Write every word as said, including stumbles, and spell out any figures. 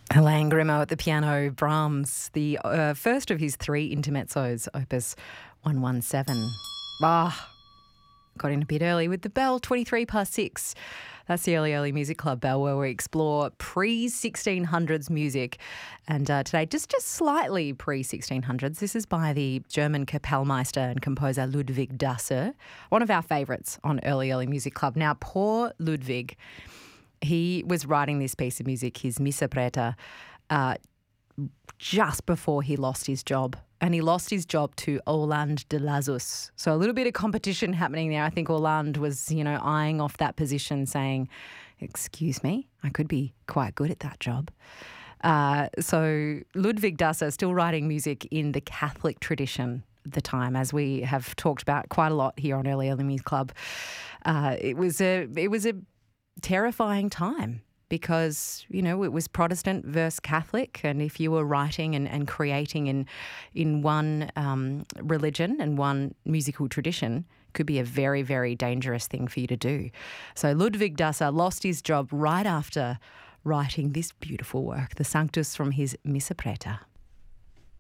Alain Grimaud at the piano, Brahms, the uh, first of his three intermezzos, opus one seventeen. Ah, got in a bit early with the bell, twenty-three past six. That's the Early Early Music Club bell, where we explore pre sixteen hundreds music. And uh, today, just, just slightly pre sixteen hundreds. This is by the German Kapellmeister and composer Ludwig Dasser, one of our favourites on Early Early Music Club. Now, poor Ludwig, he was writing this piece of music, his Missa Preta, uh, just before he lost his job. And he lost his job to Orlando de Lazus. So a little bit of competition happening there. I think Orlando was, you know, eyeing off that position, saying, excuse me, I could be quite good at that job. Uh, so Ludwig Dasser still writing music in the Catholic tradition at the time, as we have talked about quite a lot here on Early Early Music Club. Uh, it was a it was a terrifying time, because, you know, it was Protestant versus Catholic, and if you were writing and, and creating in in one um, religion and one musical tradition, it could be a very, very dangerous thing for you to do. So Ludwig Dasser lost his job right after writing this beautiful work, the Sanctus from his Missa Preta.